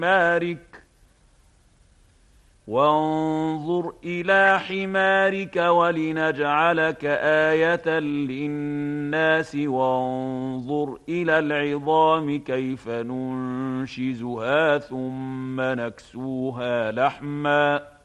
حمارك وانظر إلى حمارك ولنجعلك آية للناس وانظر إلى العظام كيف ننشزها ثم نكسوها لحما